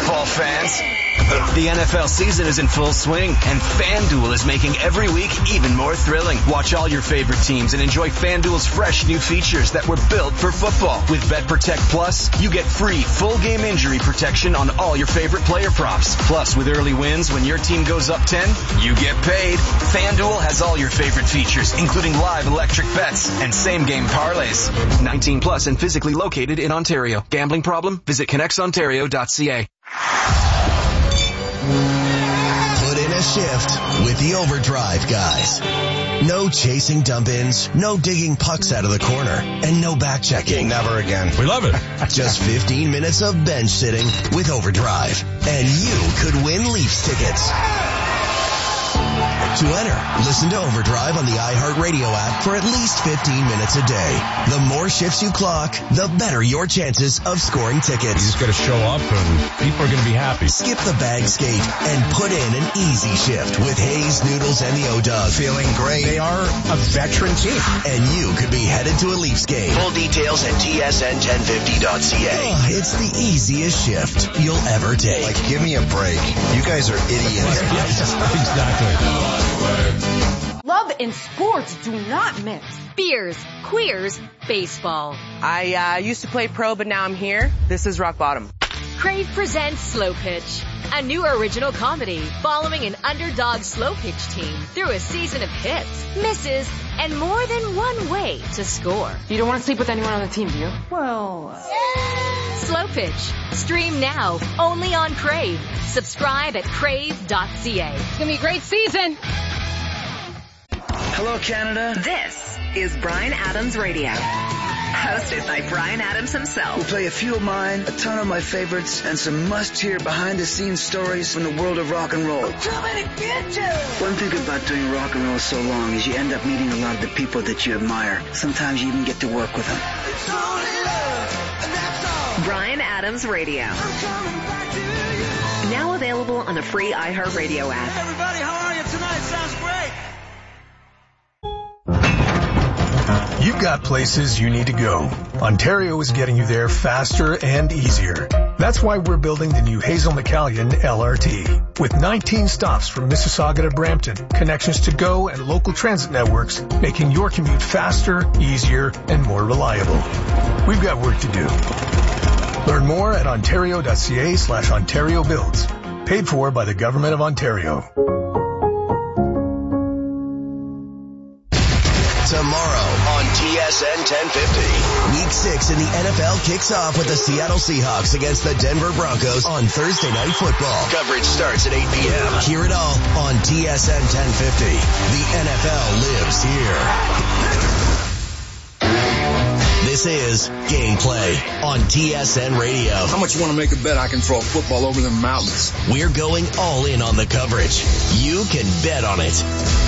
football fans. The NFL season is in full swing, and FanDuel is making every week even more thrilling. Watch all your favorite teams and enjoy FanDuel's fresh new features that were built for football. With BetProtect Plus, you get free full game injury protection on all your favorite player props. Plus, with early wins, when your team goes up 10, you get paid. FanDuel has all your favorite features, including live electric bets and same-game parlays. 19 plus and physically located in Ontario. Gambling problem? Visit connexontario.ca. Put in a shift with the Overdrive guys. No chasing dump-ins, no digging pucks out of the corner, and no back-checking. Never again. We love it. Just 15 minutes of bench sitting with Overdrive, and you could win Leafs tickets. To enter, listen to Overdrive on the iHeartRadio app for at least 15 minutes a day. The more shifts you clock, the better your chances of scoring tickets. You just got to show up and people are going to be happy. Skip the bag skate and put in an easy shift with Hayes, Noodles, and the O-Dog. Feeling great. They are a veteran team. And you could be headed to a Leafs game. Full details at tsn1050.ca. Oh, it's the easiest shift you'll ever take. Like, give me a break. You guys are idiots. Exactly. Love and sports do not mix. Beers, queers, baseball. I used to play pro, but now I'm here. This is rock bottom. Crave presents Slow Pitch, a new original comedy following an underdog slow pitch team through a season of hits, misses, and more than one way to score. You don't want to sleep with anyone on the team, do you? Well... Slow Pitch. Stream now, only on Crave. Subscribe at crave.ca. It's going to be a great season. Hello, Canada. This is Bryan Adams Radio. Hosted by Bryan Adams himself. We'll play a few of mine, a ton of my favorites, and some must-hear behind-the-scenes stories from the world of rock and roll. I'm coming to get you! One thing about doing rock and roll so long is you end up meeting a lot of the people that you admire. Sometimes you even get to work with them. It's only love, and that's all. Bryan Adams Radio. I'm coming back to you. Now available on the free iHeartRadio app. Hey, everybody, how are you tonight? Sounds great. You've got places you need to go. Ontario is getting you there faster and easier. That's why we're building the new Hazel McCallion LRT. With 19 stops from Mississauga to Brampton, connections to GO and local transit networks, making your commute faster, easier, and more reliable. We've got work to do. Learn more at ontario.ca/Ontario Builds. Paid for by the Government of Ontario. Tomorrow on TSN 1050. Week 6 in the NFL kicks off with the Seattle Seahawks against the Denver Broncos on Thursday Night Football. Coverage starts at 8 p.m. Hear it all on TSN 1050. The NFL lives here. This is Gameplay on TSN Radio. How much you want to make a bet I can throw a football over the mountains? We're going all in on the coverage. You can bet on it.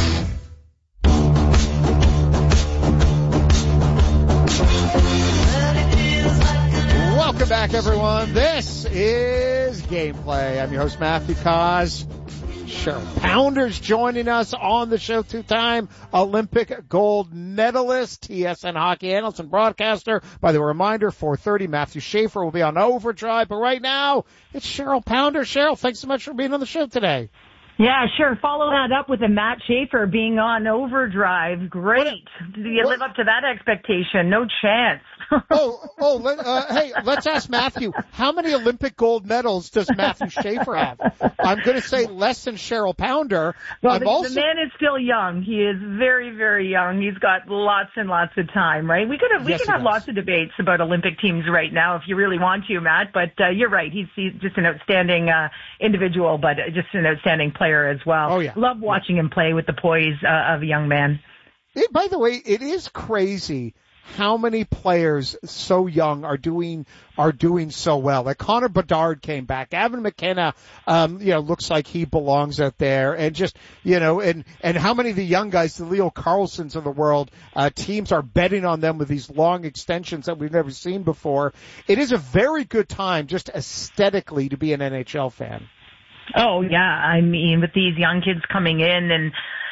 Welcome back, everyone. This is Gameplay. I'm your host, Matthew Cause. Cheryl Pounder's joining us on the show, two-time Olympic gold medalist, TSN hockey analyst and broadcaster. By the way, reminder, 4:30, Matthew Schaefer will be on Overdrive. But right now, it's Cheryl Pounder. Cheryl, thanks so much for being on the show today. Yeah, sure. Follow that up with a Matt Schaefer being on Overdrive. Great. Do you live up to that expectation? No chance. Hey, let's ask Matthew. How many Olympic gold medals does Matthew Schaefer have? I'm going to say less than Cheryl Pounder. Well, the man is still young. He is very, very young. He's got lots and lots of time, right? We could have lots of debates about Olympic teams right now if you really want to, Matt. But you're right. He's just an outstanding individual, but just an outstanding player as well. Oh, yeah. Love watching him play with the poise of a young man. By the way, it is crazy how many players so young are doing so well. Like Connor Bedard came back. Evan McKenna, looks like he belongs out there. And just, and how many of the young guys, the Leo Carlsons of the world, teams are betting on them with these long extensions that we've never seen before. It is a very good time just aesthetically to be an NHL fan. Oh, yeah. I mean, with these young kids coming in and,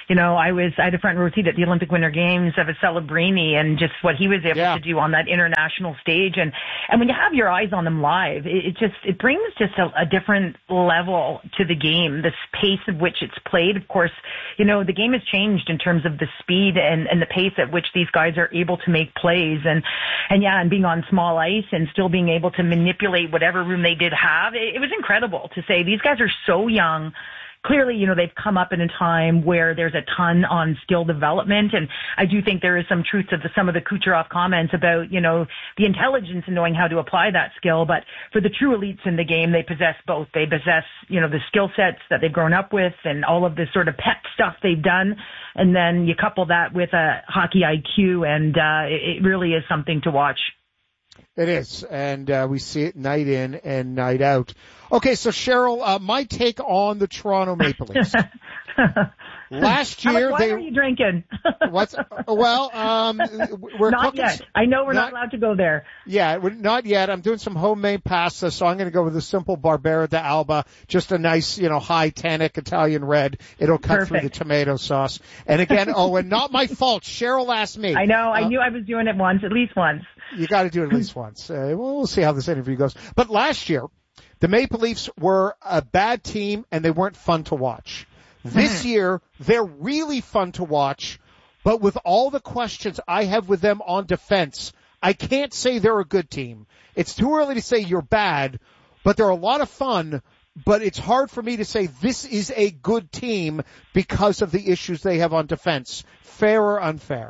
I had a front row seat at the Olympic Winter Games of a Celebrini and just what he was able to do on that international stage. And when you have your eyes on them live, it brings just a different level to the game, the pace at which it's played. Of course, the game has changed in terms of the speed and the pace at which these guys are able to make plays and being on small ice and still being able to manipulate whatever room they did have. It was incredible to say these guys are so young. Clearly, they've come up in a time where there's a ton on skill development, and I do think there is some truth to some of the Kucherov comments about, the intelligence in knowing how to apply that skill. But for the true elites in the game, they possess both. They possess, the skill sets that they've grown up with and all of this sort of pet stuff they've done. And then you couple that with a hockey IQ, and it really is something to watch. It is, and we see it night in and night out. Okay, so Cheryl, my take on the Toronto Maple Leafs. Last year, why are you drinking? We're not cooking. Yet. I know we're not allowed to go there. Yeah, not yet. I'm doing some homemade pasta, so I'm going to go with a simple Barbera d'Alba, just a nice, high tannic Italian red. It'll cut through the tomato sauce. And again, and not my fault. Cheryl asked me. I know. I knew I was doing it at least once. You got to do it at least once. We'll see how this interview goes. But last year, the Maple Leafs were a bad team and they weren't fun to watch. This year, they're really fun to watch, but with all the questions I have with them on defense, I can't say they're a good team. It's too early to say you're bad, but they're a lot of fun, but it's hard for me to say this is a good team because of the issues they have on defense. Fair or unfair?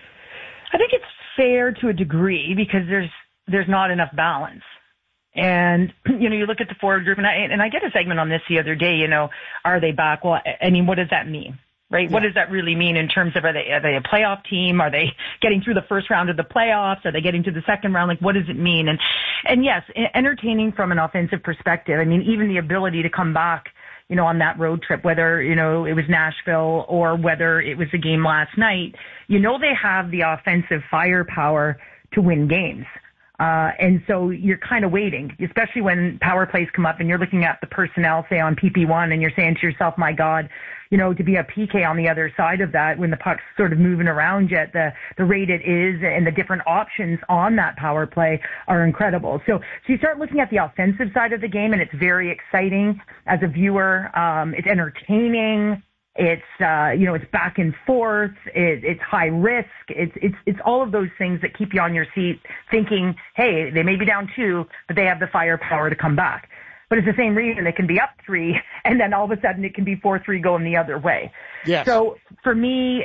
I think it's fair to a degree because there's not enough balance. And, you look at the forward group, and I did a segment on this the other day, are they back? Well, I mean, what does that mean, right? Yeah. What does that really mean in terms of are they a playoff team? Are they getting through the first round of the playoffs? Are they getting to the second round? Like, what does it mean? And yes, entertaining from an offensive perspective. I mean, even the ability to come back, on that road trip, whether, it was Nashville or whether it was the game last night, they have the offensive firepower to win games. And so you're kind of waiting, especially when power plays come up and you're looking at the personnel, say on PP1, and you're saying to yourself, my God, to be a PK on the other side of that when the puck's sort of moving around yet, the rate it is and the different options on that power play are incredible. So you start looking at the offensive side of the game and it's very exciting as a viewer. It's entertaining. It's, it's back and forth. It's high risk. It's all of those things that keep you on your seat thinking, hey, they may be down 2, but they have the firepower to come back. But it's the same reason they can be up 3 and then all of a sudden it can be 4-3 going the other way. Yes. So for me,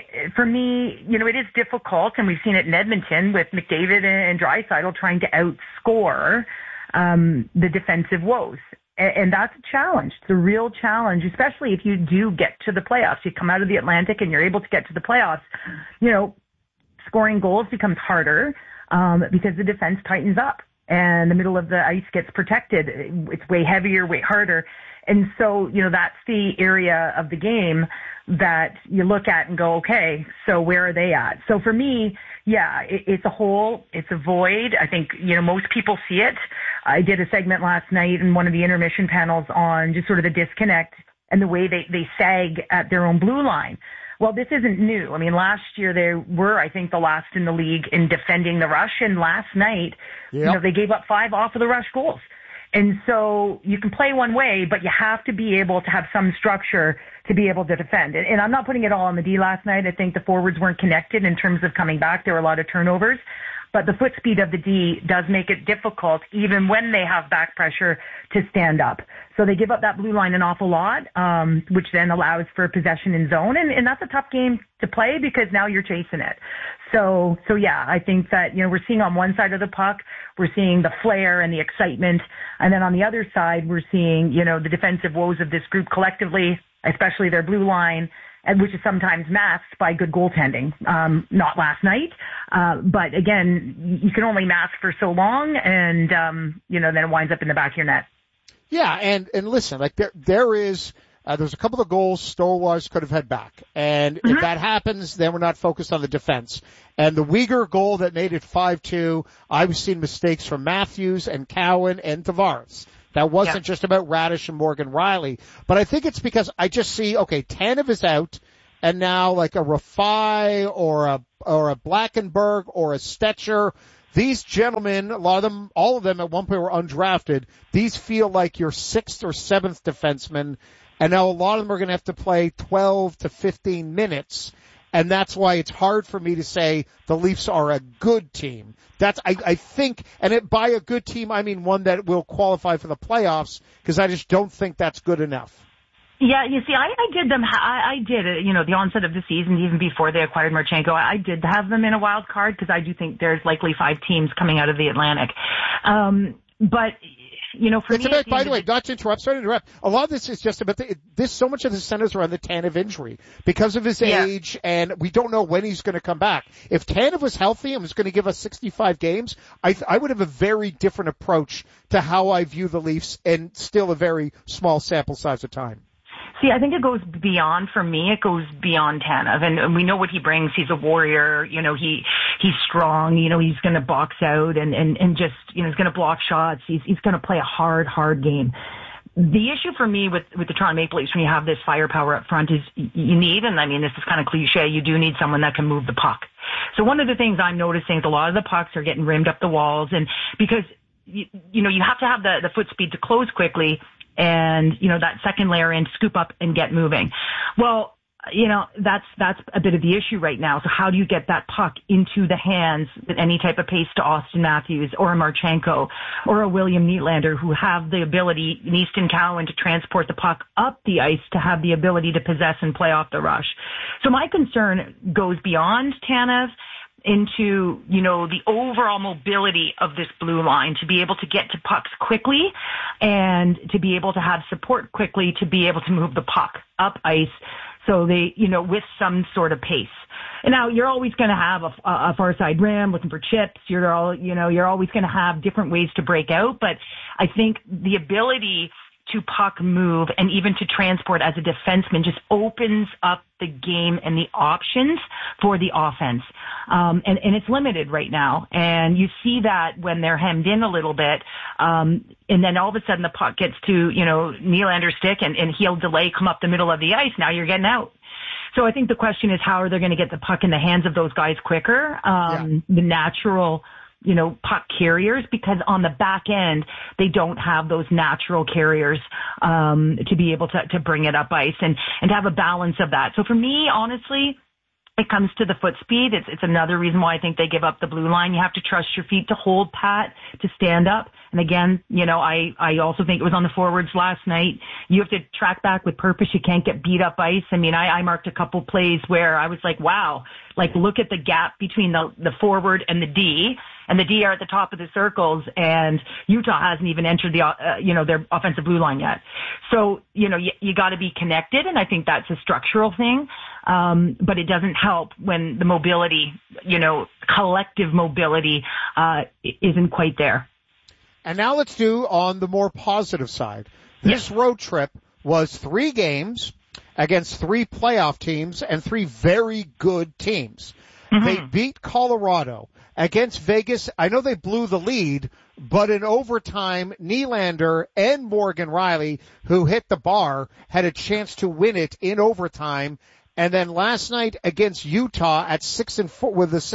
it is difficult, and we've seen it in Edmonton with McDavid and Draisaitl trying to outscore, the defensive woes. And that's a challenge. It's a real challenge, especially if you do get to the playoffs. You come out of the Atlantic and you're able to get to the playoffs. Scoring goals becomes harder because the defense tightens up and the middle of the ice gets protected. It's way heavier, way harder. And so, that's the area of the game that you look at and go, okay, so where are they at? So for me, yeah, it's a hole. It's a void. I think, most people see it. I did a segment last night in one of the intermission panels on just sort of the disconnect and the way they sag at their own blue line. Well, this isn't new. I mean, last year they were, I think, the last in the league in defending the rush. And last night, they gave up 5 off of the rush goals. And so you can play one way, but you have to be able to have some structure to be able to defend. And I'm not putting it all on the D last night. I think the forwards weren't connected in terms of coming back. There were a lot of turnovers. But the foot speed of the D does make it difficult, even when they have back pressure, to stand up. So they give up that blue line an awful lot, which then allows for possession in zone. And that's a tough game to play because now you're chasing it. So yeah, I think that, we're seeing on one side of the puck, we're seeing the flair and the excitement. And then on the other side, we're seeing, the defensive woes of this group collectively, especially their blue line, and which is sometimes masked by good goaltending. Not last night, but again, you can only mask for so long, and then it winds up in the back of your net. Yeah, and listen, like there's a couple of goals Stowers could have had back, and if that happens, then we're not focused on the defense. And the Weegar goal that made it 5-2, I've seen mistakes from Matthews and Cowan and Tavares. That wasn't just about Radish and Morgan Riley. But I think it's because I just see, okay, Tanev is out, and now like a Rafai or a Blackenberg or a Stetcher, these gentlemen, a lot of them, all of them at one point were undrafted. These feel like your 6th or 7th defenseman, and now a lot of them are going to have to play 12 to 15 minutes. And that's why it's hard for me to say the Leafs are a good team. I think, and by a good team, I mean one that will qualify for the playoffs, because I just don't think that's good enough. Yeah, you see, I did the onset of the season, even before they acquired Marchenko, I did have them in a wild card, because I do think there's likely 5 teams coming out of the Atlantic. But, for me... By the way, not to interrupt, sorry to interrupt. A lot of this is just about so much of the centers around the Tanev injury because of his age, and we don't know when he's going to come back. If Tanev was healthy and was going to give us 65 games, I would have a very different approach to how I view the Leafs, and still a very small sample size of time. See, I think it goes beyond, for me, it goes beyond Tanev. And we know what he brings. He's a warrior. He's strong. He's going to box out and just, he's going to block shots. He's going to play a hard game. The issue for me with the Toronto Maple Leafs, when you have this firepower up front, is you need, and I mean, this is kind of cliche, you do need someone that can move the puck. So one of the things I'm noticing is a lot of the pucks are getting rimmed up the walls, and because, you have to have the foot speed to close quickly, and, that second layer in, scoop up and get moving. Well, that's a bit of the issue right now. So how do you get that puck into the hands with any type of pace to Austin Matthews or a Marchenko or a William Nylander, who have the ability, Easton Cowan, to transport the puck up the ice to have the ability to possess and play off the rush. So my concern goes beyond Tanev into, the overall mobility of this blue line, to be able to get to pucks quickly and to be able to have support quickly to be able to move the puck up ice, so they, with some sort of pace. And now you're always going to have a far side rim looking for chips. You're always going to have different ways to break out, but I think the ability to puck move and even to transport as a defenseman just opens up the game and the options for the offense. And it's limited right now. And you see that when they're hemmed in a little bit. And then all of a sudden the puck gets to, Nylander's stick and he'll delay, come up the middle of the ice. Now you're getting out. So I think the question is, how are they going to get the puck in the hands of those guys quicker? The natural, puck carriers, because on the back end, they don't have those natural carriers, to be able to bring it up ice and to have a balance of that. So for me, honestly, it comes to the foot speed. It's another reason why I think they give up the blue line. You have to trust your feet to hold pat, to stand up. And again, I also think it was on the forwards last night. You have to track back with purpose. You can't get beat up ice. I mean, I marked a couple plays where I was like, wow, look at the gap between the forward and the D. And the D are at the top of the circles, and Utah hasn't even entered their offensive blue line yet. So, you got to be connected, and I think that's a structural thing. But it doesn't help when the mobility, collective mobility, isn't quite there. And now let's do on the more positive side. This road trip was 3 games against 3 playoff teams and 3 very good teams. Mm-hmm. They beat Colorado. Against Vegas, I know they blew the lead, but in overtime, Nylander and Morgan Rielly, who hit the bar, had a chance to win it in overtime. And then last night against Utah at 6-4 with the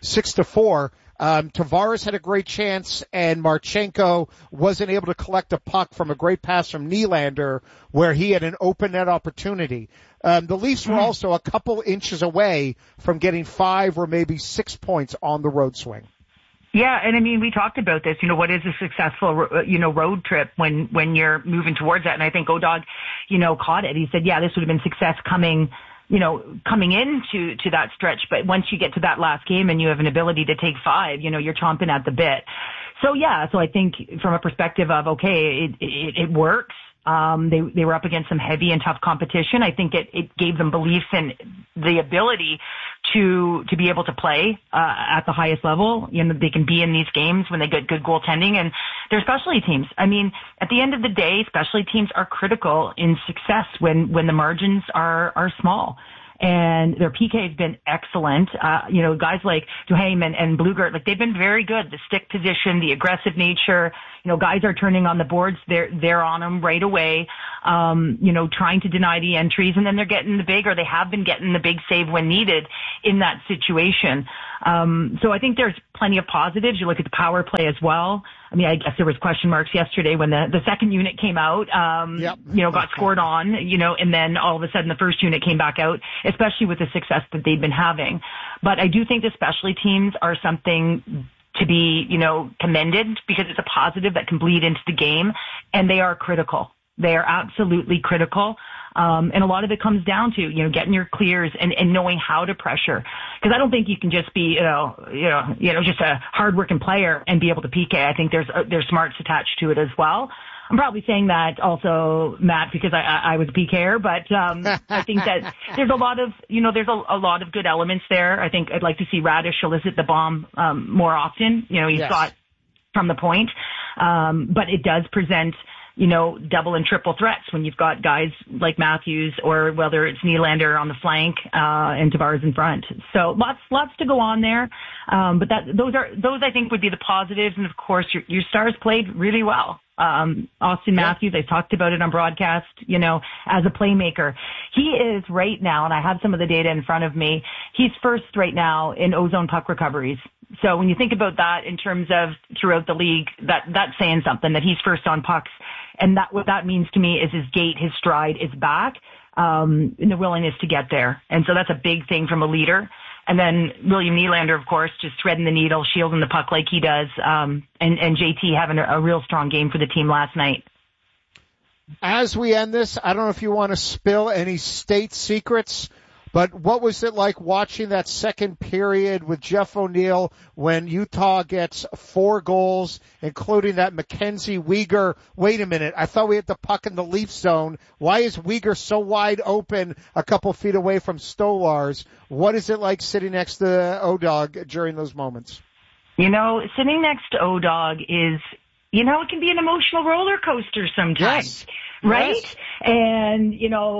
6-4, Tavares had a great chance, and Marchenko wasn't able to collect a puck from a great pass from Nylander where he had an open net opportunity. The Leafs were also a couple inches away from getting 5 or maybe 6 points on the road swing. Yeah, and I mean, we talked about this, what is a successful, road trip when you're moving towards that. And I think ODog, caught it. He said, yeah, this would have been success coming into that stretch. But once you get to that last game and you have an ability to take 5, you're chomping at the bit. So yeah, so I think from a perspective of, okay, it works. They were up against some heavy and tough competition. I think it gave them belief in the ability to be able to play, at the highest level. They can be in these games when they get good goaltending, and they're specialty teams. I mean, at the end of the day, specialty teams are critical in success when the margins are small. and their PK has been excellent. Guys like Duhaime and Blugert, like they've been very good. The stick position, the aggressive nature, guys are turning on the boards. They're on them right away, trying to deny the entries, and then they're getting the big, or they have been getting the big save when needed in that situation. So I think there's plenty of positives. You look at the power play as well. I mean, I guess there was question marks yesterday when the second unit came out, got scored on, and then all of a sudden the first unit came back out, especially with the success that they've been having. But I do think the specialty teams are something to be, commended, because it's a positive that can bleed into the game, and they are critical. They are absolutely critical. And a lot of it comes down to, getting your clears and knowing how to pressure. Because I don't think you can just be, just a hardworking player and be able to PK. I think there's smarts attached to it as well. I'm probably saying that also, Matt, because I was a PKer, but I think that there's a lot of, there's a lot of good elements there. I think I'd like to see Radish elicit the bomb more often. He's got from the point, but it does present, double and triple threats when you've got guys like Matthews, or whether it's Nylander on the flank, and Tavares in front. So lots to go on there. But those I think would be the positives. And of course, your stars played really well. Austin Matthews, I talked about it on broadcast, as a playmaker. He is right now, and I have some of the data in front of me, he's first right now in ozone puck recoveries. So when you think about that in terms of throughout the league, that's saying something, that he's first on pucks. And what that means to me is his gait, his stride is back, and the willingness to get there. And so that's a big thing from a leader. And then William Nylander, of course, just threading the needle, shielding the puck like he does, and JT having a real strong game for the team last night. As we end this, I don't know if you want to spill any state secrets, but what was it like watching that second period with Jeff O'Neill when Utah gets 4 goals, including that Mackenzie Weegar? Wait a minute, I thought we had the puck in the Leaf zone. Why is Weegar so wide open a couple feet away from Stolars? What is it like sitting next to O-Dog during those moments? Sitting next to O-Dog is, it can be an emotional roller coaster sometimes. Yes. Right? Yes. And,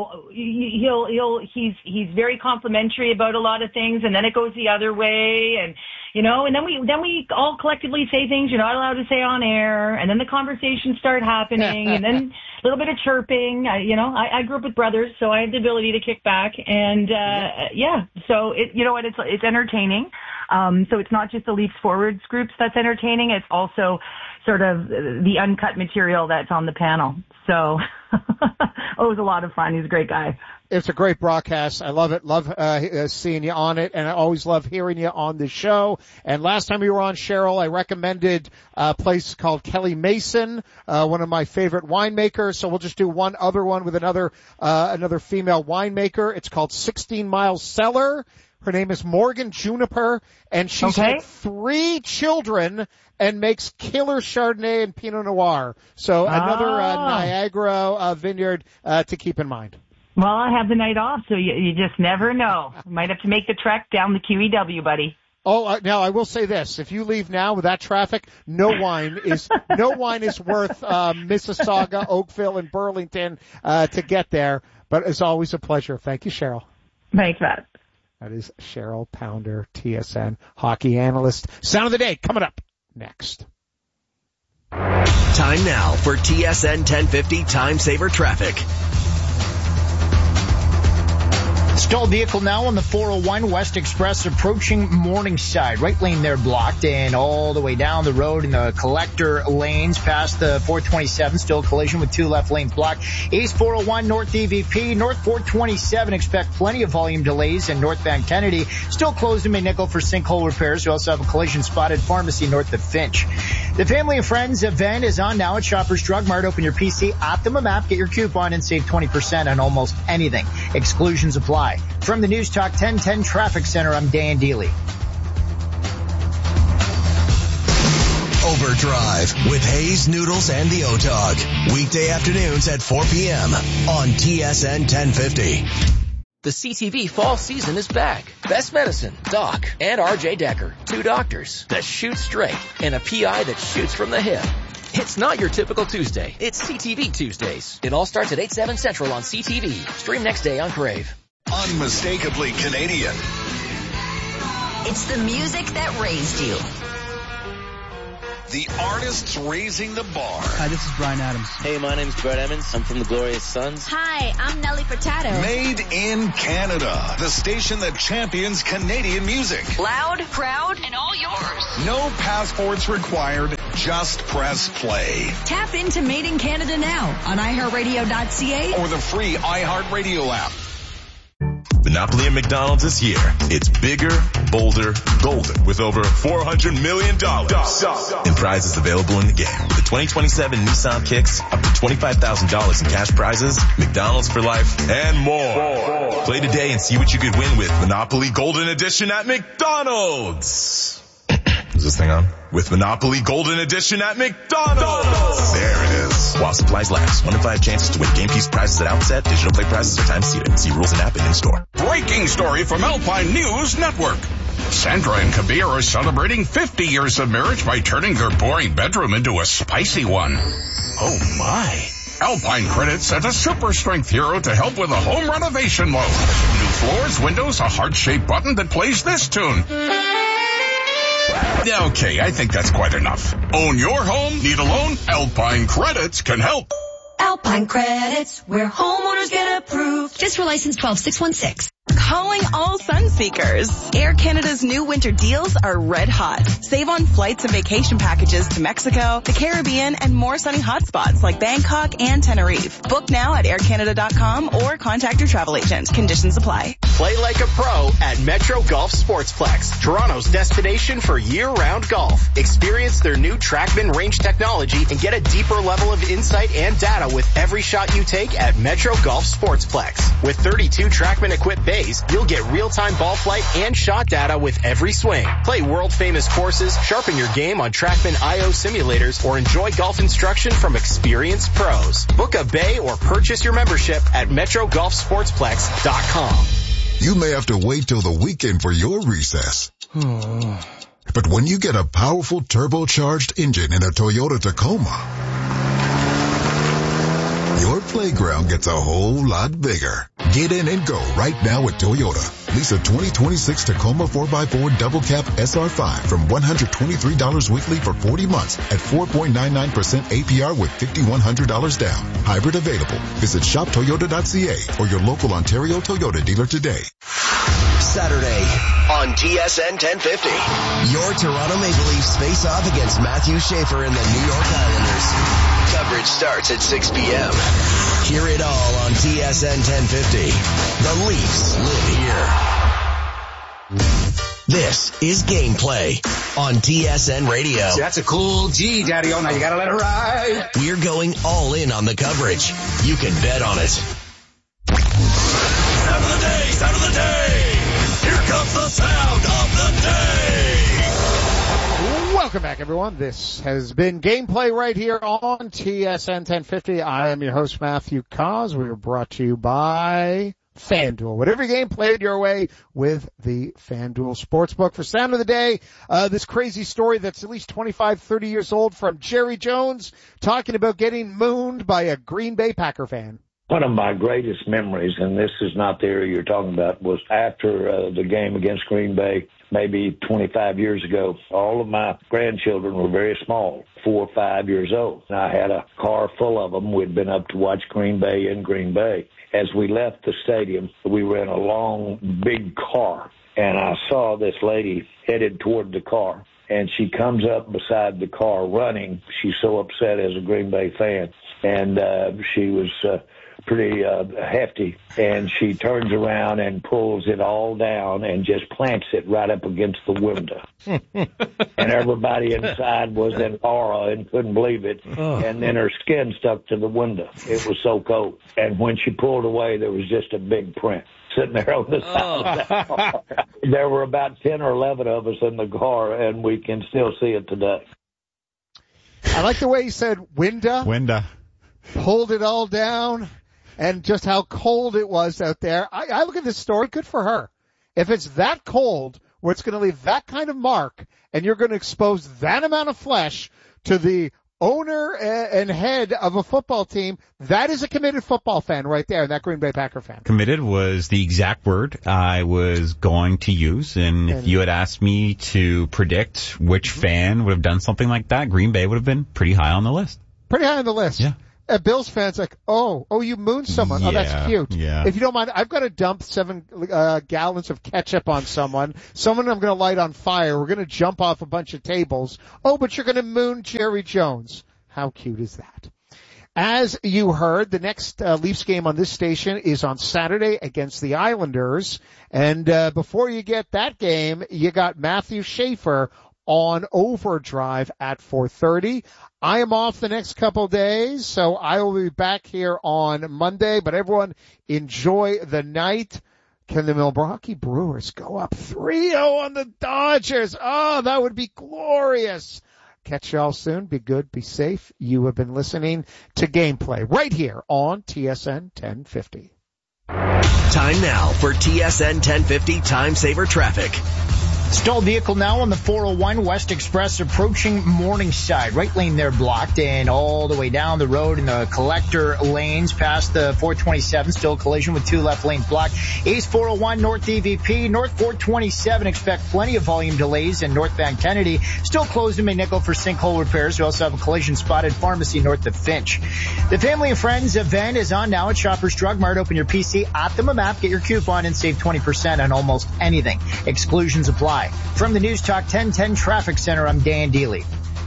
he's very complimentary about a lot of things, and then it goes the other way, and, and then we all collectively say things you're not allowed to say on air, and then the conversations start happening, and then a little bit of chirping. I grew up with brothers, so I have the ability to kick back, and, so it's entertaining. So it's not just the Leafs forwards groups that's entertaining, it's also sort of the uncut material that's on the panel. So it was a lot of fun. He's a great guy. It's a great broadcast. I love it. Love seeing you on it, and I always love hearing you on the show. And last time you were on, Cheryl, I recommended a place called Kelly Mason, one of my favorite winemakers. So we'll just do one other one with another female winemaker. It's called 16 Mile Cellar. Her name is Morgan Juniper, and she's had 3 children and makes killer Chardonnay and Pinot Noir. So another Niagara vineyard to keep in mind. Well, I have the night off, so you just never know. Might have to make the trek down the QEW, buddy. Oh, now I will say this: if you leave now with that traffic, no wine is worth Mississauga, Oakville, and Burlington to get there. But it's always a pleasure. Thank you, Cheryl. Thanks, Matt. That is Cheryl Pounder, TSN hockey analyst. Sound of the day coming up next. Time now for TSN 1050 Time Saver Traffic. Stalled vehicle now on the 401 West Express approaching Morningside. Right lane there blocked, and all the way down the road in the collector lanes past the 427. Still collision with 2 left lanes blocked. East 401 North EVP. North 427 expect plenty of volume delays, and northbound Kennedy still closed in McNichol for sinkhole repairs. We also have a collision spotted pharmacy north of Finch. The Family and Friends event is on now at Shoppers Drug Mart. Open your PC Optimum app, get your coupon, and save 20% on almost anything. Exclusions apply. From the News Talk 1010 Traffic Center, I'm Dan Deely. Overdrive with Hayes, Noodles, and the O-Dog. Weekday afternoons at 4 p.m. on TSN 1050. The CTV fall season is back. Best Medicine, Doc, and RJ Decker. 2 doctors that shoot straight and a PI that shoots from the hip. It's not your typical Tuesday. It's CTV Tuesdays. It all starts at 8/7 Central on CTV. Stream next day on Crave. Unmistakably Canadian. It's the music that raised you. The artists raising the bar. Hi, this is Bryan Adams. Hey, my name's Brett Emmons. I'm from the Glorious Sons. Hi, I'm Nelly Furtado. Made in Canada. The station that champions Canadian music. Loud, proud, and all yours. No passports required. Just press play. Tap into Made in Canada now on iHeartRadio.ca or the free iHeartRadio app. Monopoly at McDonald's is here. It's bigger, bolder, golden with over $400 million in prizes available in the game. The 2027 Nissan Kicks, up to $25,000 in cash prizes, McDonald's for life, and more. Play today and see what you could win with Monopoly Golden Edition at McDonald's. Is this thing on? With Monopoly Golden Edition at McDonald's. There it is. While supplies last. 1 in 5 chances to win game piece prizes at outset. Digital play prizes are time seated. See rules and app and in-store. Breaking story from Alpine News Network. Sandra and Kabir are celebrating 50 years of marriage by turning their boring bedroom into a spicy one. Oh my. Alpine Credit sent a super strength hero to help with a home renovation loan. New floors, windows, a heart-shaped button that plays this tune. Okay, I think that's quite enough. Own your home? Need a loan? Alpine Credits can help. Alpine Credits, where homeowners get approved. Just for license 12616. Calling all Sun Seekers. Air Canada's new winter deals are red hot. Save on flights and vacation packages to Mexico, the Caribbean, and more sunny hotspots like Bangkok and Tenerife. Book now at aircanada.com or contact your travel agent. Conditions apply. Play like a pro at Metro Golf Sportsplex, Toronto's destination for year-round golf. Experience their new TrackMan range technology and get a deeper level of insight and data with every shot you take at Metro Golf Sportsplex. With 32 TrackMan-equipped bays, you'll get real-time ball flight and shot data with every swing. Play world-famous courses, sharpen your game on TrackMan IO simulators, or enjoy golf instruction from experienced pros. Book a bay or purchase your membership at MetroGolfSportsplex.com. You may have to wait till the weekend for your recess. But when you get a powerful turbocharged engine in a Toyota Tacoma, your playground gets a whole lot bigger. Get in and go right now at Toyota. Lease a 2026 Tacoma 4x4 double cab SR5 from $123 weekly for 40 months at 4.99% APR with $5,100 down. Hybrid available. Visit shoptoyota.ca or your local Ontario Toyota dealer today. Saturday on TSN 1050. Your Toronto Maple Leafs face off against Matthew Schaefer and the New York Islanders. Coverage starts at 6 p.m. Hear it all on TSN 1050. The Leafs live here. This is Gameplay on TSN Radio. That's a cool G, Daddy-O. Now you gotta let it ride. We're going all in on the coverage. You can bet on it. Sound of the day! Sound of the day! Here comes the sound of the day! Welcome back, everyone. This has been Gameplay right here on TSN 1050. I am your host, Matthew Cause. We are brought to you by FanDuel. Whatever game played your way with the FanDuel Sportsbook. For Sound of the Day, this crazy story that's at least 25, 30 years old from Jerry Jones talking about getting mooned by a Green Bay Packer fan. One of my greatest memories, and this is not the area you're talking about, was after the game against Green Bay, maybe 25 years ago. All of my grandchildren were very small, 4 or 5 years old. And I had a car full of them. We'd been up to watch Green Bay in Green Bay. As we left the stadium, we were in a long, big car, and I saw this lady headed toward the car. And she comes up beside the car running. She's so upset as a Green Bay fan. And she was pretty hefty, and she turns around and pulls it all down and just plants it right up against the window. And everybody inside was in awe and couldn't believe it. And then her skin stuck to the window. It was so cold. And when she pulled away, there was just a big print sitting there on the side of the car. There were about 10 or 11 of us in the car, and we can still see it today. I like the way you said window. Pulled it all down. And just how cold it was out there. I look at this story, good for her. If it's that cold, where it's going to leave that kind of mark, and you're going to expose that amount of flesh to the owner and head of a football team, that is a committed football fan right there, that Green Bay Packer fan. Committed was the exact word I was going to use, and if you had asked me to predict which fan would have done something like that, Green Bay would have been pretty high on the list. Pretty high on the list. Yeah. Bills fans like, oh, you mooned someone. Yeah, oh, that's cute. Yeah. If you don't mind, I've got to dump 7 gallons of ketchup on someone I'm going to light on fire. We're going to jump off a bunch of tables. Oh, but you're going to moon Jerry Jones. How cute is that? As you heard, the next Leafs game on this station is on Saturday against the Islanders. And before you get that game, you got Matthew Schaefer on Overdrive at 4:30. I am off the next couple days, so I will be back here on Monday. But everyone, enjoy the night. Can the Milwaukee Brewers go up 3-0 on the Dodgers? Oh, that would be glorious. Catch y'all soon. Be good. Be safe. You have been listening to Gameplay right here on TSN 1050. Time now for TSN 1050 Time Saver Traffic. Stalled vehicle now on the 401 West Express approaching Morningside. Right lane there blocked and all the way down the road in the collector lanes past the 427. Still collision with 2 left lanes blocked. East 401 North EVP. North 427 expect plenty of volume delays in northbound Kennedy. Still closed in Maynickle for sinkhole repairs. We also have a collision spotted pharmacy north of Finch. The Family and Friends event is on now at Shoppers Drug Mart. Open your PC, Optimum app, get your coupon and save 20% on almost anything. Exclusions apply. From the News Talk 1010 Traffic Center, I'm Dan Deely.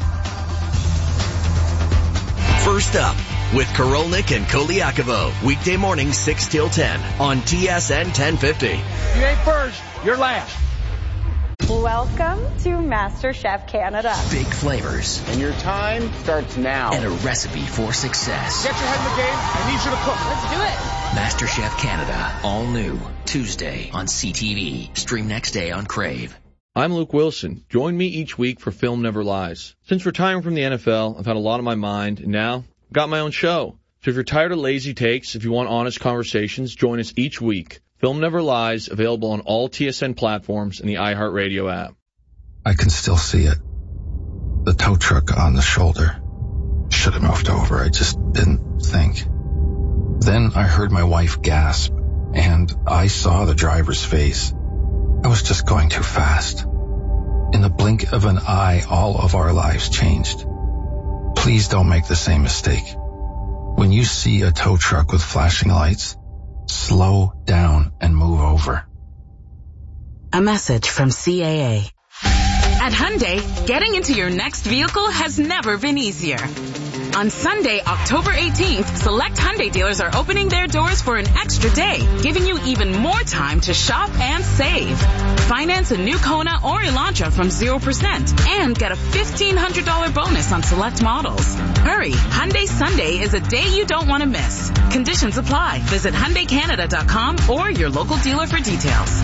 First up with Korolnik and Koliakovo. Weekday morning 6 till 10 on TSN 1050. You ain't first, you're last. Welcome to MasterChef Canada. Big flavors. And your time starts now. And a recipe for success. Get your head in the game. I need you to cook. Let's do it. MasterChef Canada. All new. Tuesday on CTV. Stream next day on Crave. I'm Luke Wilson. Join me each week for Film Never Lies. Since retiring from the NFL, I've had a lot on my mind, and now I've got my own show. So if you're tired of lazy takes, if you want honest conversations, join us each week. Film Never Lies, available on all TSN platforms and the iHeartRadio app. I can still see it. The tow truck on the shoulder. Should have moved over. I just didn't think. Then I heard my wife gasp, and I saw the driver's face. I was just going too fast. In the blink of an eye, all of our lives changed. Please don't make the same mistake. When you see a tow truck with flashing lights, slow down and move over. A message from CAA. At Hyundai, getting into your next vehicle has never been easier. On Sunday, October 18th, select Hyundai dealers are opening their doors for an extra day, giving you even more time to shop and save. Finance a new Kona or Elantra from 0% and get a $1,500 bonus on select models. Hurry, Hyundai Sunday is a day you don't want to miss. Conditions apply. Visit HyundaiCanada.com or your local dealer for details.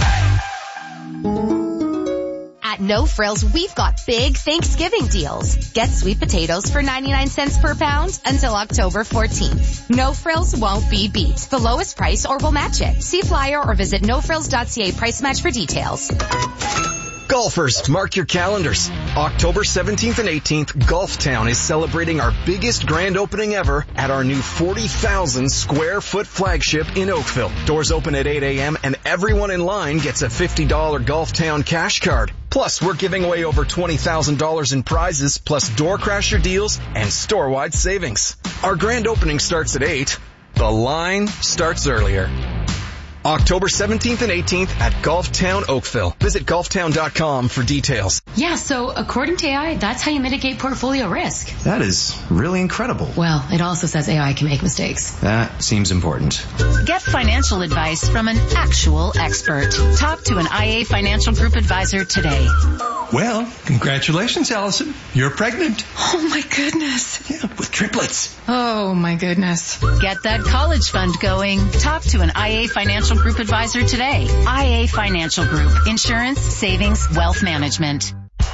At No Frills, we've got big Thanksgiving deals. Get sweet potatoes for 99 cents per pound until October 14th. No Frills won't be beat. The lowest price or we'll match it. See flyer or visit nofrills.ca price match for details. Golfers, mark your calendars. October 17th and 18th, Golftown is celebrating our biggest grand opening ever at our new 40,000 square foot flagship in Oakville. Doors open at 8 a.m. and everyone in line gets a $50 Golftown cash card. Plus, we're giving away over $20,000 in prizes, plus door crasher deals and store-wide savings. Our grand opening starts at 8. The line starts earlier. October 17th and 18th at Golftown Oakville. Visit golftown.com for details. Yeah, so according to AI, that's how you mitigate portfolio risk. That is really incredible. Well, it also says AI can make mistakes. That seems important. Get financial advice from an actual expert. Talk to an IA Financial Group advisor today. Well, congratulations, Allison. You're pregnant. Oh my goodness. Yeah, with triplets. Oh my goodness. Get that college fund going. Talk to an IA Financial Group advisor today. IA Financial Group. Insurance, savings, wealth management.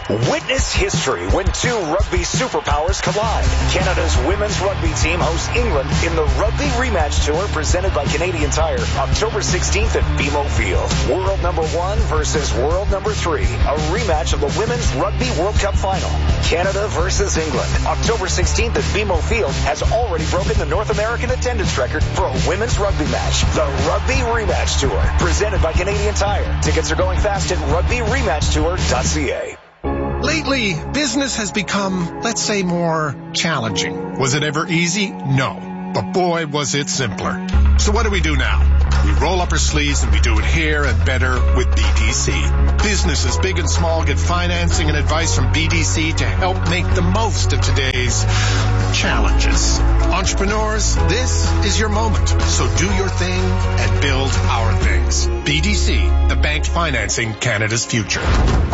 Witness history when two rugby superpowers collide. Canada's women's rugby team hosts England in the Rugby Rematch Tour presented by Canadian Tire, October 16th at BMO Field. World number 1 versus world number 3. A rematch of the Women's Rugby World Cup Final. Canada versus England. October 16th at BMO Field has already broken the North American attendance record for a women's rugby match. The Rugby Rematch Tour, presented by Canadian Tire. Tickets are going fast at rugbyrematchtour.ca. Lately, business has become, let's say, more challenging. Was it ever easy? No. But boy, was it simpler. So what do we do now? We roll up our sleeves and we do it here and better with BDC. Businesses big and small get financing and advice from BDC to help make the most of today's challenges. Entrepreneurs, this is your moment. So do your thing and build our things. BDC, the bank financing Canada's future.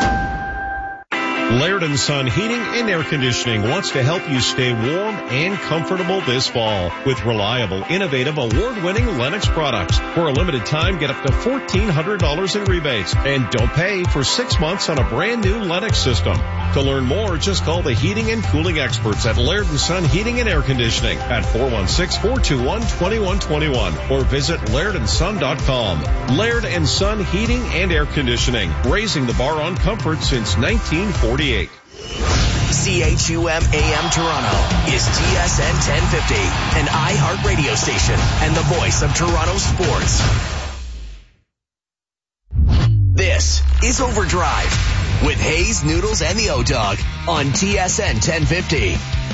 Laird & Son Heating and Air Conditioning wants to help you stay warm and comfortable this fall with reliable, innovative, award-winning Lennox products. For a limited time, get up to $1,400 in rebates and don't pay for 6 months on a brand new Lennox system. To learn more, just call the heating and cooling experts at Laird & Son Heating and Air Conditioning at 416-421-2121 or visit lairdandson.com. Laird & Son Heating and Air Conditioning, raising the bar on comfort since 1948. CHUM AM Toronto is TSN 1050, an iHeart radio station and the voice of Toronto sports. This is Overdrive with Hayes, Noodles, and the O-Dog on TSN 1050.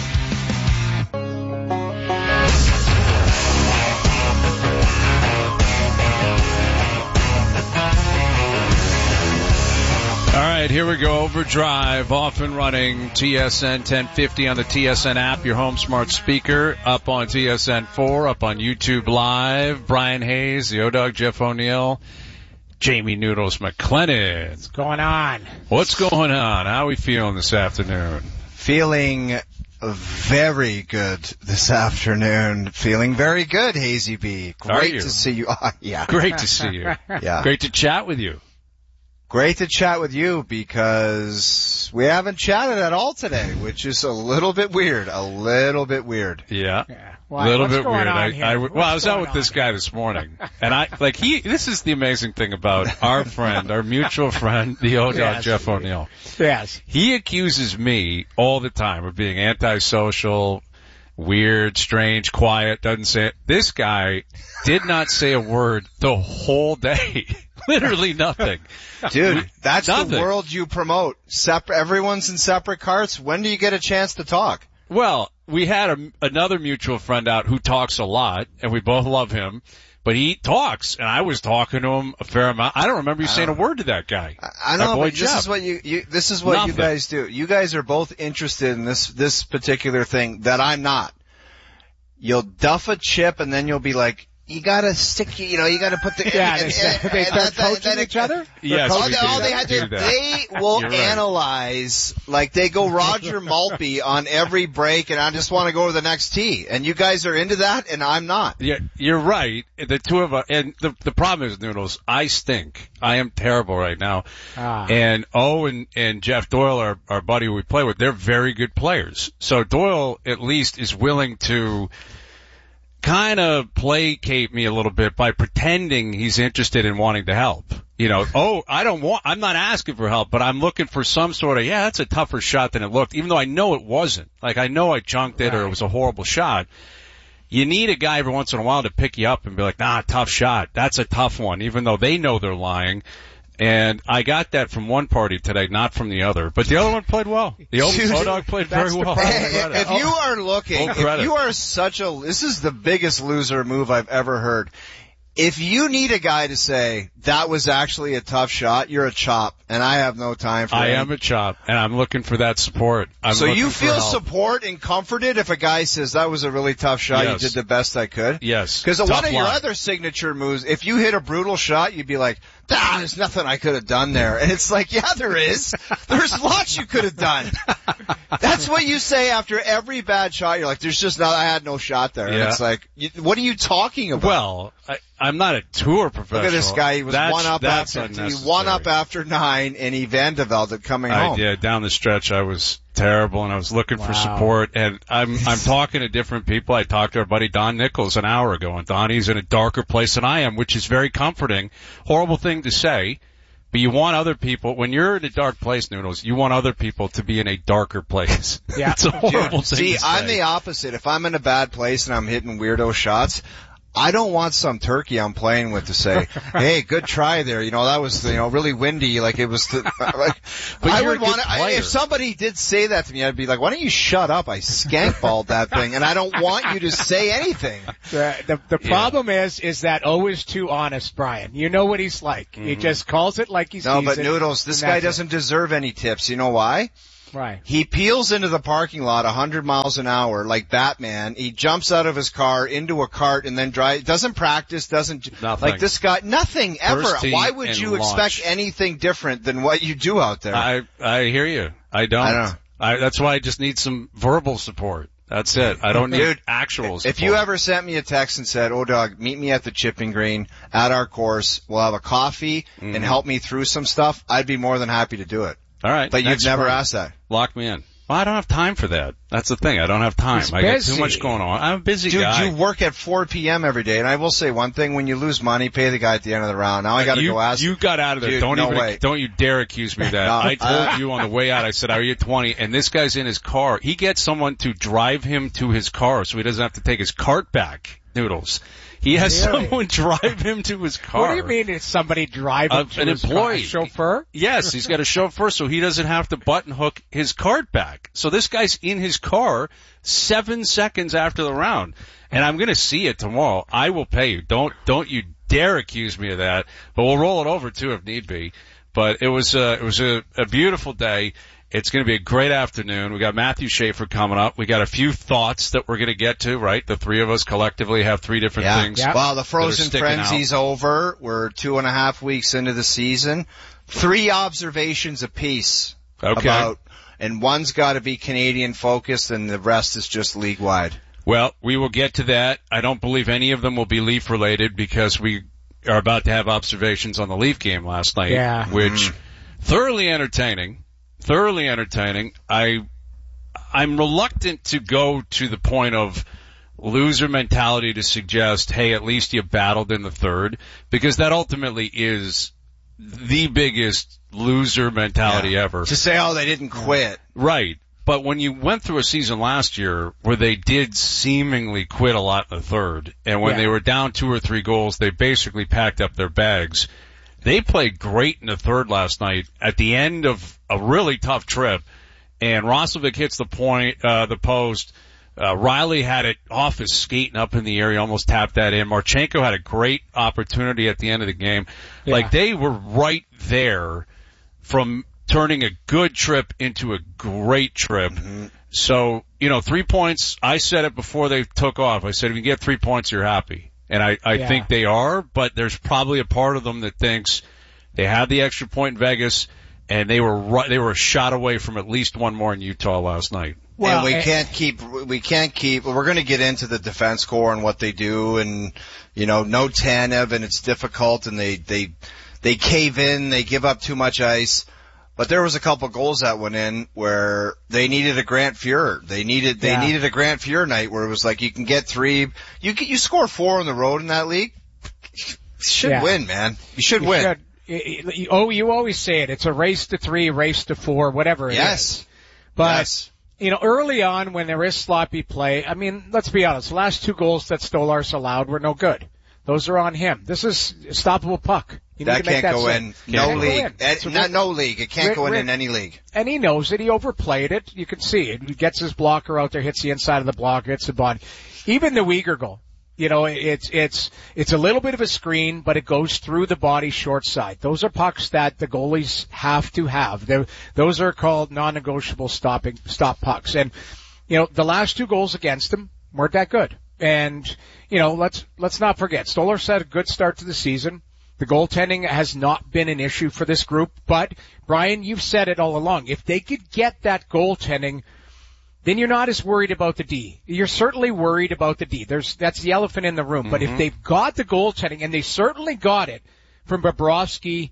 All right, here we go. Overdrive, off and running. TSN 1050 on the TSN app, your home smart speaker. Up on TSN 4, up on YouTube Live. Brian Hayes, the O-Dog, Jeff O'Neill, Jamie Noodles McLennan. What's going on? What's going on? How are we feeling this afternoon? Feeling very good this afternoon. Feeling very good, Hazy B. Great to see you. Yeah. Great to see you. Yeah. Great to chat with you. Great to chat with you because we haven't chatted at all today, which is a little bit weird. A little bit weird. Yeah. Why, a little what's bit going weird. on here? I was out with this guy this morning, and this is the amazing thing about our friend, our mutual friend, the O-Dog, Yes. Jeff O'Neill. Yes. He accuses me all the time of being antisocial, weird, strange, quiet, doesn't say it. This guy did not say a word the whole day. Literally nothing. Dude, that's Nothing. the world you promote. Everyone's in separate carts. When do you get a chance to talk? Well, we had another mutual friend out who talks a lot, and we both love him, but he talks, and I was talking to him a fair amount. I don't remember you saying a word to that guy. I know, boy but this Jeff. is what this is what you guys do. You guys are both interested in this particular thing that I'm not. You'll duff a chip, and then you'll be like, you gotta stick, you gotta put the, They start coaching each other? Yes, they will You're right. analyze, like they go Roger Maltby on every break, and I just want to go to the next tee. And you guys are into that, and I'm not. Yeah, you're right. The two of us, and the problem is, Noodles, I stink. I am terrible right now. And and Jeff Doyle, our buddy we play with, they're very good players. So Doyle at least is willing to kind of placate me a little bit by pretending he's interested in wanting to help. I'm not asking for help, but I'm looking for some sort of, that's a tougher shot than it looked, even though I know it wasn't. Like, I know I chunked it or it was a horrible shot. You need a guy every once in a while to pick you up and be like, tough shot. That's a tough one, even though they know they're lying. And I got that from one party today, not from the other. But the other one played well. The O-Dog played very well. If you are looking, if you are this is the biggest loser move I've ever heard. If you need a guy to say, that was actually a tough shot, you're a chop, and I have no time for that. I am a chop, and I'm looking for that support. So you feel support and comforted if a guy says, that was a really tough shot, Yes. you did the best I could? Yes. Because one of your other signature moves, if you hit a brutal shot, you'd be like, there's nothing I could have done there. And it's like, yeah, there is. There's lots you could have done. That's what you say after every bad shot. You're like, I had no shot there. And it's like, what are you talking about? Well, I'm not a tour professional. Look at this guy. He was one up after 9, and he Van de Velde it coming home. Yeah, down the stretch, I was terrible, and I was looking for support. And I'm talking to different people. I talked to our buddy Don Nichols an hour ago, and Donnie's in a darker place than I am, which is very comforting. Horrible thing to say. But you want other people, when you're in a dark place, Noodles, you want other people to be in a darker place. Yeah. It's a horrible thing to say. I'm the opposite. If I'm in a bad place and I'm hitting weirdo shots, I don't want some turkey I'm playing with to say, hey, good try there. That was, really windy. Like it was, but I would want to, if somebody did say that to me, I'd be like, why don't you shut up? I skankballed that thing and I don't want you to say anything. The problem is that O is too honest, Brian. You know what he's like. Mm-hmm. He just calls it like he's No, but Noodles, this guy doesn't deserve any tips. You know why? Right. He peels into the parking lot 100 miles an hour like Batman. He jumps out of his car into a cart and then doesn't practice, nothing. Like this guy, nothing ever. Why would you expect anything different than what you do out there? I hear you. I don't. That's why I just need some verbal support. That's it. I don't need actual support. If you ever sent me a text and said, Dog, meet me at the chipping green at our course, we'll have a coffee and help me through some stuff, I'd be more than happy to do it. All right. But you've never asked that. Lock me in. Well, I don't have time for that. That's the thing. I don't have time. I got too much going on. I'm a busy guy. Dude, you work at 4 p.m. every day, and I will say one thing. When you lose money, pay the guy at the end of the round. Now I got to go ask. You got out of there. Dude, don't you dare accuse me of that. I told you on the way out, I said, are you 20? And this guy's in his car. He gets someone to drive him to his car so he doesn't have to take his cart back, Noodles. He has someone drive him to his car. What do you mean it's somebody driving to his car? A chauffeur? Yes, he's got a chauffeur so he doesn't have to button hook his cart back. So this guy's in his car 7 seconds after the round. And I'm going to see it tomorrow. I will pay you. Don't you dare accuse me of that. But we'll roll it over too if need be. But it was a beautiful day. It's going to be a great afternoon. We got Matthew Schaefer coming up. We got a few thoughts that we're going to get to, right? The three of us collectively have three different things. Yeah. Well, the Frozen Frenzy's over. We're 2.5 weeks into the season. 3 observations apiece. Okay. And one's got to be Canadian focused and the rest is just league wide. Well, we will get to that. I don't believe any of them will be Leaf related because we are about to have observations on the Leaf game last night, which thoroughly entertaining. I'm reluctant to go to the point of loser mentality to suggest, hey, at least you battled in the third, because that ultimately is the biggest loser mentality ever. To say, they didn't quit. Right. But when you went through a season last year where they did seemingly quit a lot in the third, and when they were down 2 or 3 goals, they basically packed up their bags. They played great in the third last night at the end of a really tough trip, and Roslovic hits the post. Riley had it off his skate and up in the air. He almost tapped that in. Marchenko had a great opportunity at the end of the game. Yeah. Like, they were right there from turning a good trip into a great trip. Mm-hmm. So, 3 points, I said it before they took off. I said, if you get 3 points, you're happy. And I think they are, but there's probably a part of them that thinks they had the extra point in Vegas, and they were a shot away from at least one more in Utah last night. Well, and we can't keep, we're going to get into the defense core and what they do, and, no Tanev, and it's difficult, and they cave in, they give up too much ice. But there was a couple goals that went in where they needed a Grant Fuhr. They needed a Grant Fuhr night where it was like you can get 3, you score 4 on the road in that league. You should win, man. You should win. You always say it. It's a race to 3, race to 4, whatever it is. But, early on when there is sloppy play, let's be honest, the last 2 goals that Stolarz allowed were no good. Those are on him. This is a stoppable puck. That can't go in no league. No league. It can't go in any league. And he knows it. He overplayed it. You can see it. He gets his blocker out there, hits the inside of the blocker, hits the body. Even the Weegar goal. It's a little bit of a screen, but it goes through the body short side. Those are pucks that the goalies have to have. Those are called non-negotiable stop pucks. And, the last 2 goals against him weren't that good. And, let's not forget, Stolarz had a good start to the season. The goaltending has not been an issue for this group, but Brian, you've said it all along. If they could get that goaltending, then you're not as worried about the D. You're certainly worried about the D. That's the elephant in the room. Mm-hmm. But if they've got the goaltending, and they certainly got it from Bobrovsky,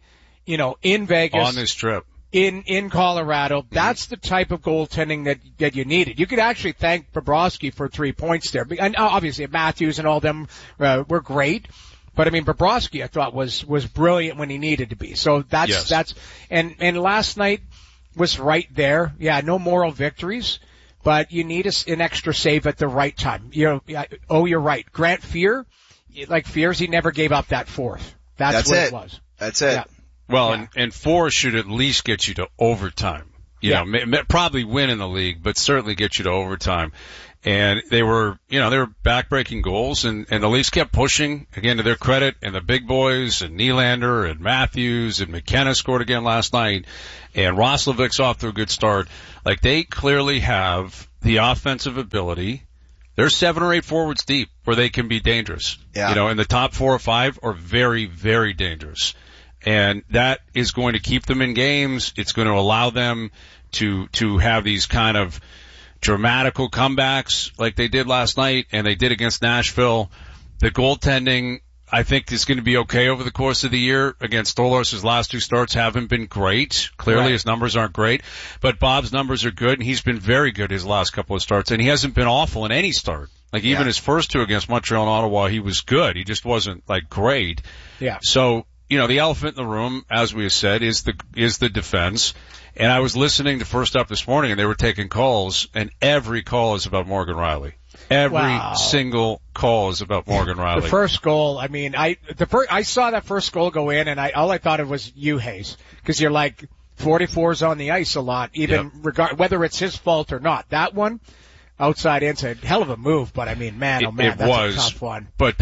in Vegas. On this trip. In Colorado, that's the type of goaltending that you needed. You could actually thank Bobrovsky for 3 points there. And obviously Matthews and all them were great. But I mean, Bobrovsky I thought was brilliant when he needed to be. So that's and last night was right there. Yeah, no moral victories, but you need an extra save at the right time. You're right. Grant Fuhr, like Fuhrs, he never gave up that fourth. That's what it was. That's it. Yeah. Well, and 4 should at least get you to overtime. You know, probably win in the league, but certainly get you to overtime. And they were backbreaking goals, and the Leafs kept pushing, again, to their credit, and the big boys, and Nylander, and Matthews, and McKenna scored again last night, and Roslovic's off to a good start. Like, they clearly have the offensive ability. They're 7 or 8 forwards deep where they can be dangerous. Yeah. And the top 4 or 5 are very, very dangerous. And that is going to keep them in games. It's going to allow them to have these kind of dramatical comebacks like they did last night and they did against Nashville. The goaltending, I think, is going to be okay over the course of the year. Again, Stolar's last 2 starts haven't been great. Clearly his numbers aren't great, but Bob's numbers are good, and he's been very good his last couple of starts, and he hasn't been awful in any start. Like, even his first 2 against Montreal and Ottawa, he was good. He just wasn't, like, great. Yeah. So, the elephant in the room, as we have said, is the defense. And I was listening to First Up this morning, and they were taking calls, and every call is about Morgan Rielly. Every single call is about Morgan Rielly. The first goal, I mean, I saw that first goal go in, and all I thought of was you, Hayes, because you're like 44's on the ice a lot, even whether it's his fault or not. That one, outside inside, hell of a move, but I mean, man, that's a tough one. But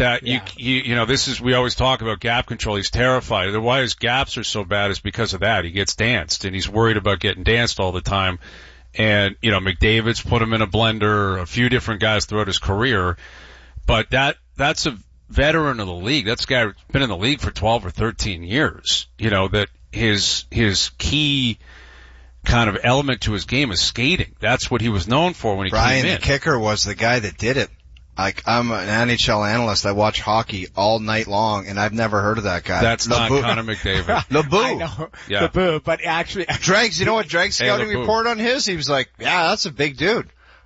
this is, we always talk about gap control. He's terrified. Why his gaps are so bad is because of that. He gets danced, and he's worried about getting danced all the time. And, McDavid's put him in a blender, a few different guys throughout his career. But that's a veteran of the league. That's a guy who's been in the league for 12 or 13 years. That his key kind of element to his game is skating. That's what he was known for when he came in. Brian, the kicker, was the guy that did it. Like, I'm an NHL analyst. I watch hockey all night long, and I've never heard of that guy. That's not Connor McDavid. LeBou. I know. Yeah. LeBou, but actually. Dregs, you know what Dregs' scouting report on his? He was like, yeah, that's a big dude.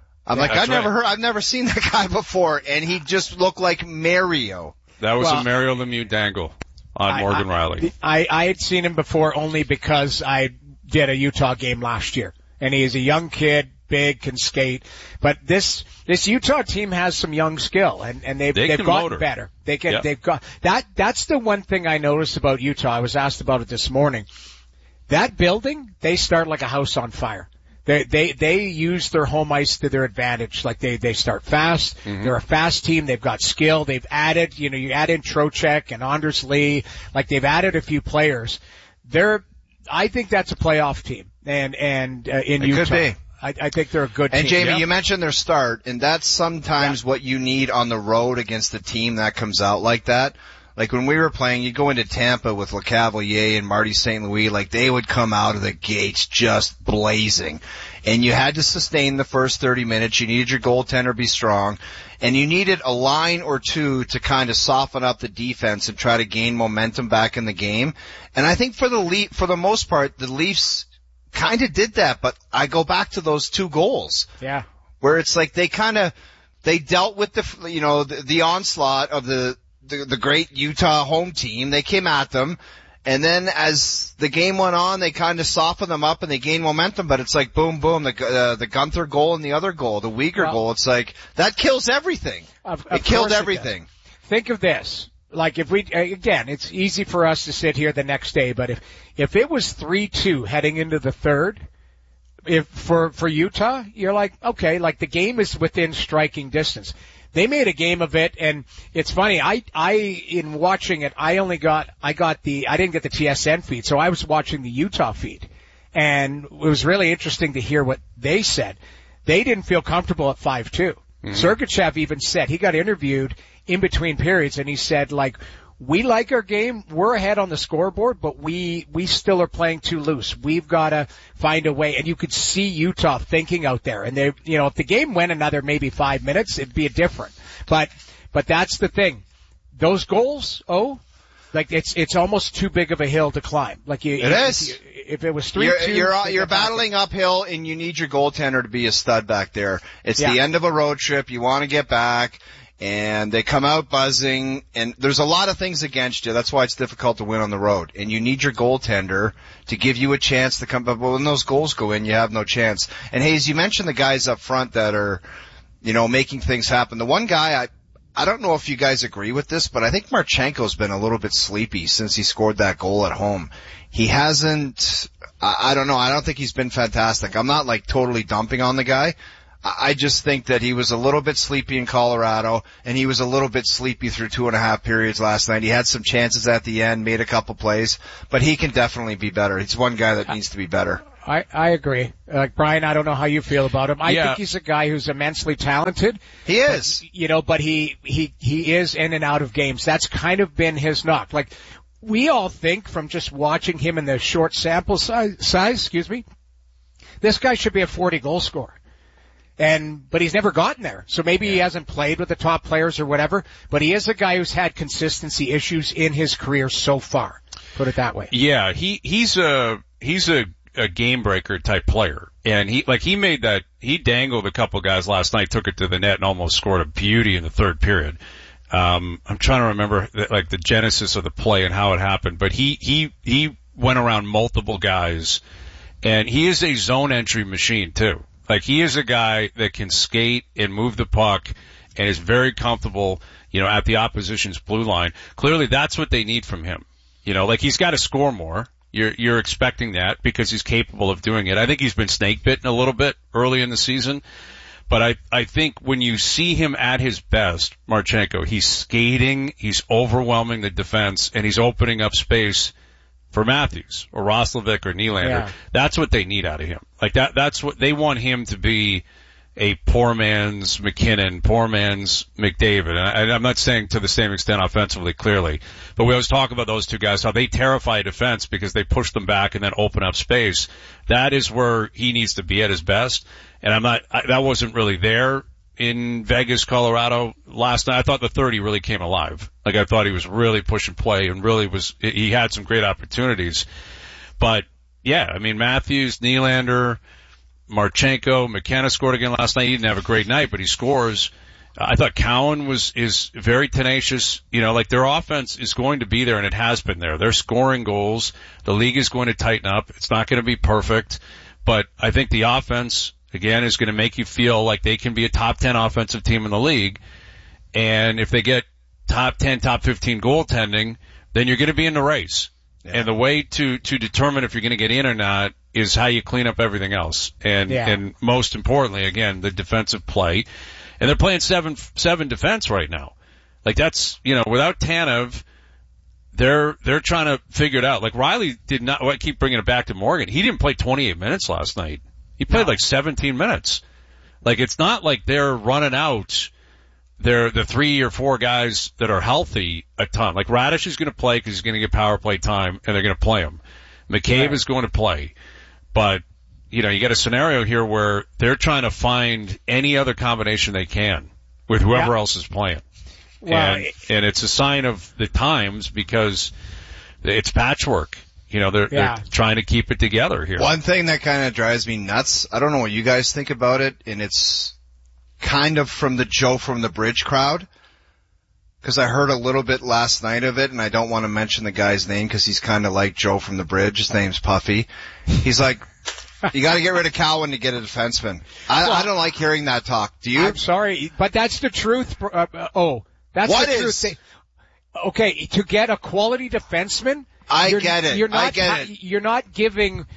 I've never seen that guy before, and he just looked like Mario. That was a Mario Lemieux dangle on Morgan Rielly. I had seen him before only because I did a Utah game last year, and he is a young kid, big, can skate. But this Utah team has some young skill, and they've gotten better. They've got that's the one thing I noticed about Utah. I was asked about it this morning. That building, they start like a house on fire. They use their home ice to their advantage. Like they start fast. Mm-hmm. They're a fast team. They've got skill. They've added, you add in Trocheck and Anders Lee. Like they've added a few players. I think that's a playoff team. And in Utah. Could be. I think they're a good team. And Jamie, you mentioned their start, and that's sometimes what you need on the road against a team that comes out like that. Like when we were playing, you go into Tampa with LeCavalier and Marty St. Louis, like they would come out of the gates just blazing. And you had to sustain the first 30 minutes. You needed your goaltender to be strong. And you needed a line or two to kind of soften up the defense and try to gain momentum back in the game. And I think for the most part, the Leafs kind of did that, but I go back to those 2 goals. Yeah. Where it's like they dealt with the onslaught of the great Utah home team. They came at them, and then as the game went on, they kind of softened them up and they gained momentum, but it's like boom, boom, the Gunther goal and the other goal, the Uyghur goal, it's like, that kills everything. It killed everything. Think of this. Like if it's easy for us to sit here the next day, but if it was 3-2 heading into the third, for Utah, you're like, okay, like the game is within striking distance. They made a game of it, and it's funny, in watching it, I didn't get the TSN feed, so I was watching the Utah feed. And it was really interesting to hear what they said. They didn't feel comfortable at 5-2. Mm-hmm. Sergachev even said, he got interviewed in between periods, and he said, like, we like our game. We're ahead on the scoreboard, but we still are playing too loose. We've got to find a way. And you could see Utah thinking out there. And they, if the game went another maybe 5 minutes, it'd be different. But that's the thing. Those goals, like it's almost too big of a hill to climb. Like it is. If it was 3-2, you're battling uphill, and you need your goaltender to be a stud back there. It's the end of a road trip. You want to get back, and they come out buzzing. And there's a lot of things against you. That's why it's difficult to win on the road. And you need your goaltender to give you a chance to come. But when those goals go in, you have no chance. And Hayes, you mentioned the guys up front that are, making things happen. The one guy I don't know if you guys agree with this, but I think Marchenko's been a little bit sleepy since he scored that goal at home. He hasn't, I don't know, I don't think he's been fantastic. I'm not like totally dumping on the guy. I just think that he was a little bit sleepy in Colorado, and he was a little bit sleepy through 2.5 periods last night. He had some chances at the end, made a couple plays, but he can definitely be better. He's one guy that needs to be better. I agree. Brian, I don't know how you feel about him. I think he's a guy who's immensely talented. He is. But he is in and out of games. That's kind of been his knock. Like, we all think from just watching him in the short sample size, this guy should be a 40-goal scorer. But he's never gotten there. So maybe he hasn't played with the top players or whatever, but he is a guy who's had consistency issues in his career so far. Put it that way. Yeah, he's a game breaker type player. And he dangled a couple guys last night, took it to the net and almost scored a beauty in the third period. I'm trying to remember the genesis of the play and how it happened, but he went around multiple guys, and he is a zone entry machine too. Like, he is a guy that can skate and move the puck and is very comfortable, at the opposition's blue line. Clearly that's what they need from him. He's got to score more. You're expecting that because he's capable of doing it. I think he's been snake bitten a little bit early in the season, but I think when you see him at his best, Marchenko, he's skating, he's overwhelming the defense, and he's opening up space for Matthews or Roslovic or Nylander. Yeah. That's what they need out of him. Like that's what they want him to be, a poor man's McKinnon, poor man's McDavid. And I'm not saying to the same extent offensively, clearly, but we always talk about those two guys, how they terrify defense because they push them back and then open up space. That is where he needs to be at his best. And that wasn't really there in Vegas, Colorado last night. I thought the 30 really came alive. Like, I thought he was really pushing play and he had some great opportunities. But yeah, Matthews, Nylander, Marchenko, McKenna scored again last night. He didn't have a great night, but he scores. I thought Cowan is very tenacious. Their offense is going to be there, and it has been there. They're scoring goals. The league is going to tighten up. It's not going to be perfect, but I think the offense, again, is going to make you feel like they can be a top 10 offensive team in the league. And if they get top 10, top 15 goaltending, then you're going to be in the race. Yeah. And the way to determine if you're going to get in or not is how you clean up everything else. And most importantly, again, the defensive play. And they're playing 7 defense right now. Like, that's, without Tanev, they're trying to figure it out. Like, Riley did not, I keep bringing it back to Morgan. He didn't play 28 minutes last night. He played like 17 minutes. Like, it's not like they're running out the 3 or 4 guys that are healthy a ton. Like, Radish is going to play because he's going to get power play time, and they're going to play him. McCabe is going to play. But, you got a scenario here where they're trying to find any other combination they can with whoever else is playing. Well, and it's a sign of the times because it's patchwork. They're trying to keep it together here. One thing that kind of drives me nuts, I don't know what you guys think about it, and it's kind of from the Joe from the Bridge crowd, because I heard a little bit last night of it, and I don't want to mention the guy's name because he's kind of like Joe from the Bridge. His name's Puffy. He's like, you got to get rid of Cowan to get a defenseman. I don't like hearing that talk. Do you? I'm sorry, but that's the truth. That's what the truth. Okay, to get a quality defenseman, I get it. You're not giving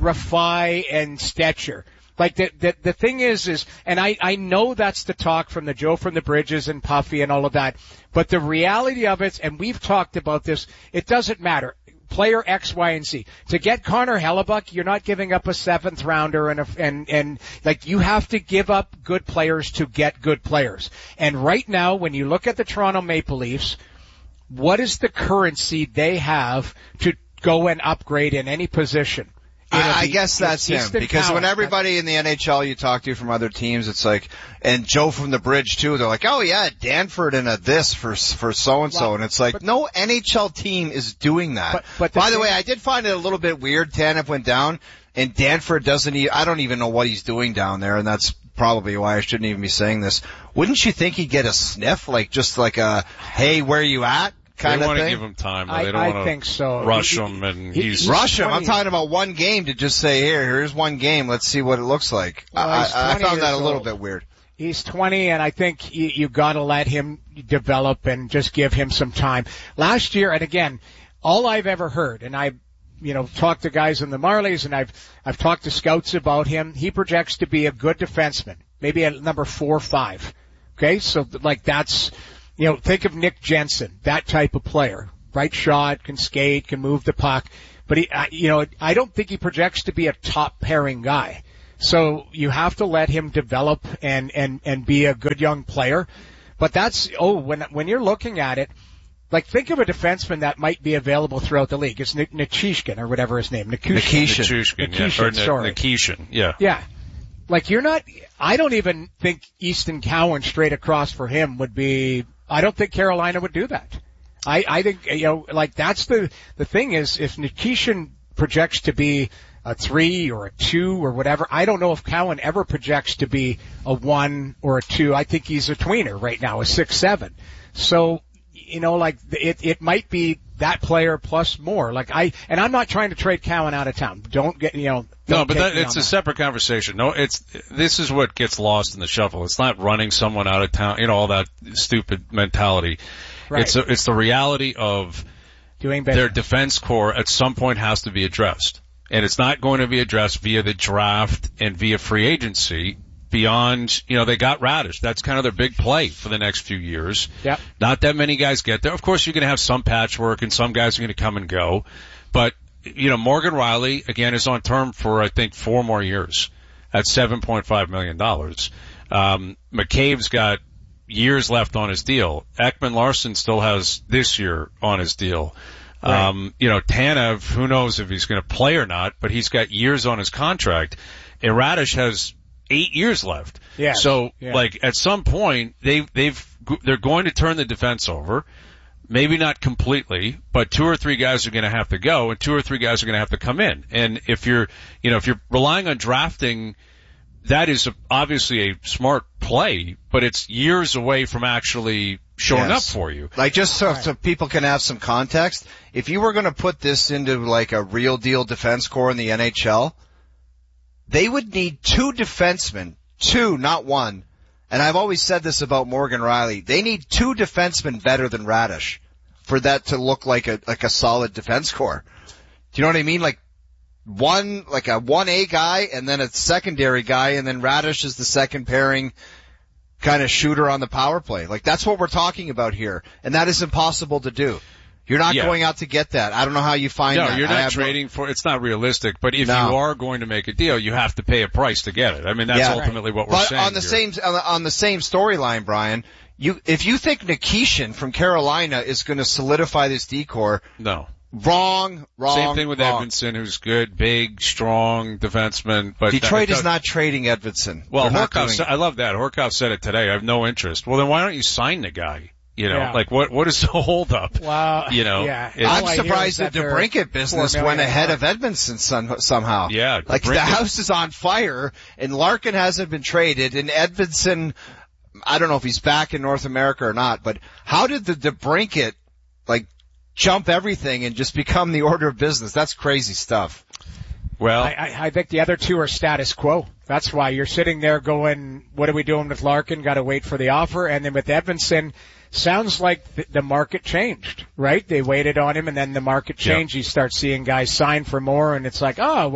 Rafai and Stetcher. Like, the thing is, and I know that's the talk from the Joe from the Bridges and Puffy and all of that, but the reality of it, and we've talked about this, it doesn't matter. Player X, Y, and Z. To get Connor Hellebuck, you're not giving up a 7th rounder and like, you have to give up good players to get good players. And right now, when you look at the Toronto Maple Leafs, what is the currency they have to go and upgrade in any position? I guess that's him, because when everybody in the NHL you talk to from other teams, it's like, and Joe from the Bridge too, they're like, oh yeah, Danford and a this for so-and-so, and it's like, no NHL team is doing that. But by the way, I did find it a little bit weird. Tanev went down, and Danford I don't even know what he's doing down there, and that's probably why I shouldn't even be saying this. Wouldn't you think he'd get a sniff, like just like a, hey, where you at? Kind they of want thing. to give him time. They don't want to think so. Rush him, and he's rush him. I'm talking about one game to just say, here's one game. Let's see what it looks like. Well, I found that a little bit weird. He's 20, and I think you got to let him develop and just give him some time. Last year, and again, all I've ever heard, and I, talked to guys in the Marlies, and I've talked to scouts about him. He projects to be a good defenseman, maybe at number 4 or 5. Okay, so like that's. Think of Nick Jensen, that type of player. Right shot, can skate, can move the puck. But I don't think he projects to be a top pairing guy. So you have to let him develop and be a good young player. But when you're looking at it, like think of a defenseman that might be available throughout the league. It's Nikishkin or whatever his name. Nikishin, yeah. Yeah. Like I don't even think Easton Cowan straight across for him would be, I don't think Carolina would do that. I think, that's the thing is if Nikishin projects to be a 3 or a 2 or whatever, I don't know if Cowan ever projects to be a 1 or a 2. I think he's a tweener right now, a 6-7. So, it might be that player plus more. And I'm not trying to trade Cowan out of town. Don't get, No, but it's a separate conversation. No, this is what gets lost in the shuffle. It's not running someone out of town, all that stupid mentality. Right. It's the reality of doing their defense core at some point has to be addressed. And it's not going to be addressed via the draft and via free agency. Beyond, they got Radish. That's kind of their big play for the next few years. Yep. Not that many guys get there. Of course, you're going to have some patchwork and some guys are going to come and go. But, Morgan Riley, again, is on term for, I think, 4 more years at $7.5 million. McCabe's got years left on his deal. Ekman-Larsson still has this year on his deal. Right. Tanev, who knows if he's going to play or not, but he's got years on his contract. And Radish has 8 years left. Yeah. So, at some point, they're going to turn the defense over. Maybe not completely, but 2 or 3 guys are going to have to go, and 2 or 3 guys are going to have to come in. And if you're relying on drafting, that is obviously a smart play, but it's years away from actually showing up for you. Just so people can have some context, if you were going to put this into like a real deal defense core in the NHL, they would need 2 defensemen, 2, not 1. And I've always said this about Morgan Riley. They need 2 defensemen better than Radish for that to look like a solid defense core. Do you know what I mean? Like a 1A guy and then a secondary guy, and then Radish is the second pairing kind of shooter on the power play. That's what we're talking about here. And that is impossible to do. You're not going out to get that. I don't know how you find that. No, you're not trading for, it's not realistic, but if you are going to make a deal, you have to pay a price to get it. I mean, that's ultimately what we're saying. But on the same storyline, Brian, if you think Nikishin from Carolina is going to solidify this D-core. No. Wrong. Same thing with Edvinsson, who's good, big, strong defenseman. But Detroit is not trading Edvinsson. Well, I love that. Horkoff said it today. I have no interest. Well, then why don't you sign the guy? What is the hold up? Well, I'm surprised the DeBrincat business went ahead of Edvinsson somehow. Yeah. The house is on fire, and Larkin hasn't been traded, and Edvinsson, I don't know if he's back in North America or not, but how did the DeBrincat, jump everything and just become the order of business? That's crazy stuff. Well, I think the other 2 are status quo. That's why you're sitting there going, what are we doing with Larkin? Got to wait for the offer. And then with Edvinsson, sounds like the market changed, right? They waited on him and then the market changed. You start seeing guys sign for more and it's like,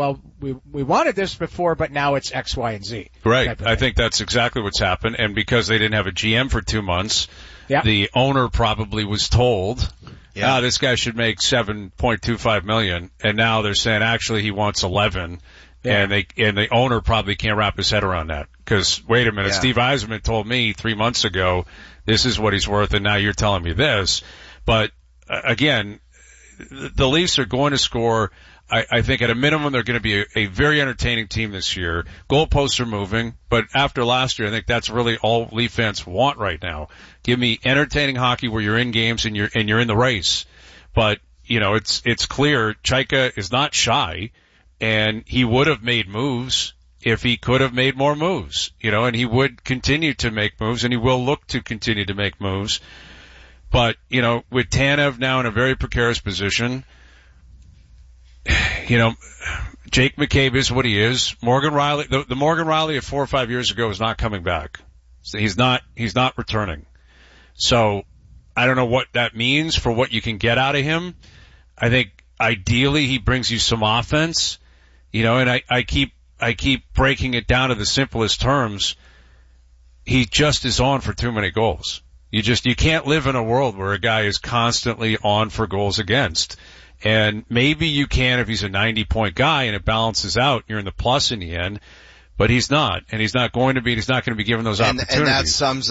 we wanted this before, but now it's X, Y, and Z. Right. I think that's exactly what's happened. And because they didn't have a GM for 2 months, the owner probably was told, this guy should make $7.25 million. And now they're saying actually he wants 11. Yeah. And the owner probably can't wrap his head around that. Cause wait a minute, Steve Yzerman told me 3 months ago, this is what he's worth, and now you're telling me this. But again, the Leafs are going to score. I think at a minimum they're going to be a very entertaining team this year. Goalposts are moving, but after last year, I think that's really all Leaf fans want right now. Give me entertaining hockey where you're in games and you're in the race. But, you know, it's clear Chaika is not shy, and he would have made moves if he could have made more moves, you know, and he would continue to make moves, and he will look to continue to make moves. But, you know, with Tanev now in a very precarious position, you know, Jake McCabe is what he is. Morgan Rielly, the Morgan Rielly of 4 or 5 years ago is not coming back. So he's not returning. So I don't know what that means for what you can get out of him. I think ideally he brings you some offense, you know, and I keep breaking it down to the simplest terms. He just is on for too many goals. You can't live in a world where a guy is constantly on for goals against. And maybe you can if he's a 90-point guy and it balances out. You're in the plus in the end. But he's not. And he's not going to be. He's not going to be given those opportunities. And that sums